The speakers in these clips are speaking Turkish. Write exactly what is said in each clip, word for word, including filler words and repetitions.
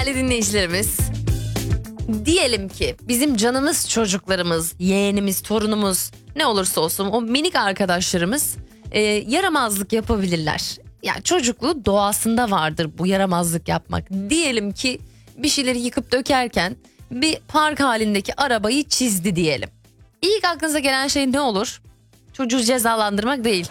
Değerli dinleyicilerimiz, diyelim ki bizim canımız çocuklarımız, yeğenimiz, torunumuz ne olursa olsun o minik arkadaşlarımız e, yaramazlık yapabilirler. Yani çocukluğu doğasında vardır bu yaramazlık yapmak. Diyelim ki bir şeyleri yıkıp dökerken bir park halindeki arabayı çizdi diyelim. İlk aklınıza gelen şey ne olur? Çocuğu cezalandırmak değil.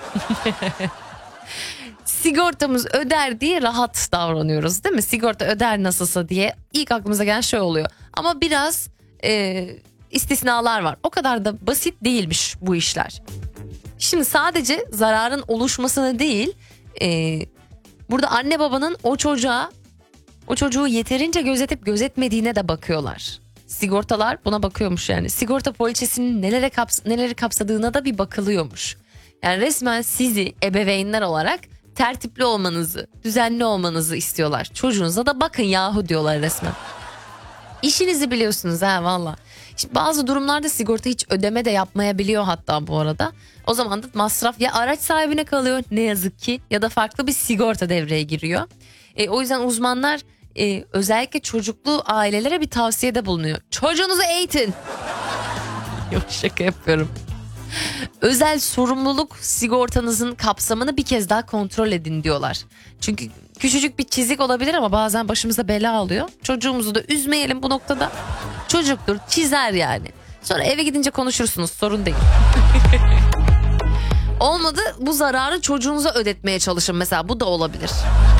Sigortamız öder diye rahat davranıyoruz değil mi? Sigorta öder nasılsa diye ilk aklımıza gelen şey oluyor. Ama biraz e, istisnalar var. O kadar da basit değilmiş bu işler. Şimdi sadece zararın oluşmasını değil, e, burada anne babanın o çocuğa, o çocuğu yeterince gözetip gözetmediğine de bakıyorlar. Sigortalar buna bakıyormuş yani. Sigorta poliçesinin nelere kaps- neleri kapsadığına da bir bakılıyormuş. Yani resmen sizi ebeveynler olarak tertipli olmanızı, düzenli olmanızı istiyorlar. Çocuğunuza da bakın yahu diyorlar resmen. İşinizi biliyorsunuz ha valla. Şimdi bazı durumlarda sigorta hiç ödeme de yapmayabiliyor hatta bu arada. O zaman da masraf ya araç sahibine kalıyor ne yazık ki ya da farklı bir sigorta devreye giriyor. E, o yüzden uzmanlar e, özellikle çocuklu ailelere bir tavsiyede bulunuyor. Çocuğunuzu eğitin. Yok şaka yapıyorum. Özel sorumluluk sigortanızın kapsamını bir kez daha kontrol edin diyorlar. Çünkü küçücük bir çizik olabilir ama bazen başımıza bela alıyor. Çocuğumuzu da üzmeyelim bu noktada. Çocuktur, çizer yani. Sonra eve gidince konuşursunuz, sorun değil. Olmadı bu zararı çocuğunuza ödetmeye çalışın mesela, bu da olabilir.